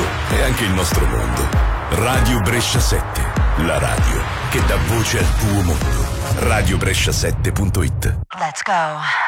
e anche il nostro mondo. Radio Brescia 7, la radio che dà voce al tuo mondo. Radiobrescia7.it. Let's go.